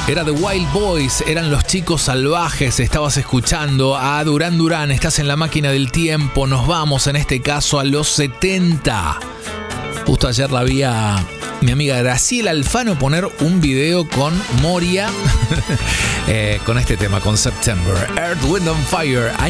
Era The Wild Boys, eran los chicos salvajes. Estabas escuchando a Duran Duran, estás en la máquina del tiempo. Nos vamos en este caso a los 70. Justo ayer la vi a mi amiga Graciela Alfano poner un video con Moria con este tema, con September. Earth, Wind and Fire.